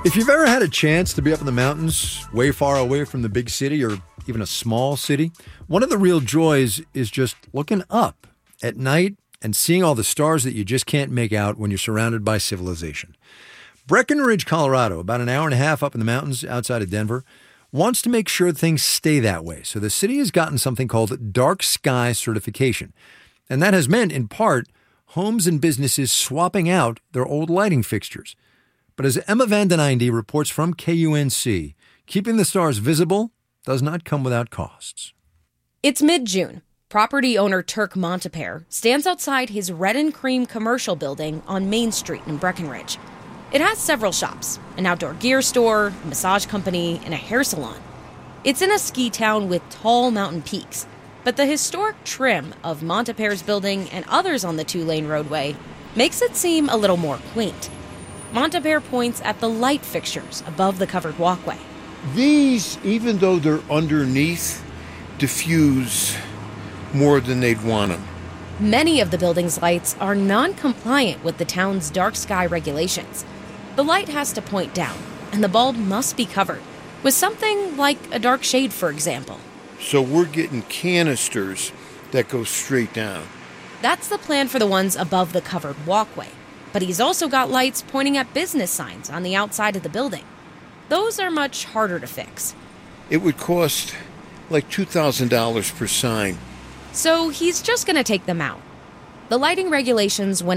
If you've ever had a chance to be up in the mountains, way far away from the big city or even a small city, one of the real joys is just looking up at night and seeing all the stars that you just can't make out when you're surrounded by civilization. Breckenridge, Colorado, about an hour and a half up in the mountains outside of Denver, wants to make sure things stay that way. So the city has gotten something called Dark Sky Certification. And that has meant, in part, homes and businesses swapping out their old lighting fixtures. But as Emma Van Den Einde reports from KUNC, keeping the stars visible does not come without costs. It's mid-June. Property owner Turk Montepere stands outside his red and cream commercial building on Main Street in Breckenridge. It has several shops, an outdoor gear store, a massage company, and a hair salon. It's in a ski town with tall mountain peaks, but the historic trim of Montepere's building and others on the two-lane roadway makes it seem a little more quaint. Montepere points at the light fixtures above the covered walkway. These, even though they're underneath, diffuse more than they'd want them. Many of the building's lights are non-compliant with the town's dark sky regulations. The light has to point down, and the bulb must be covered with something like a dark shade, for example. So we're getting canisters that go straight down. That's the plan for the ones above the covered walkway. But he's also got lights pointing at business signs on the outside of the building. Those are much harder to fix. It would cost like $2,000 per sign. So he's just going to take them out. The lighting regulations went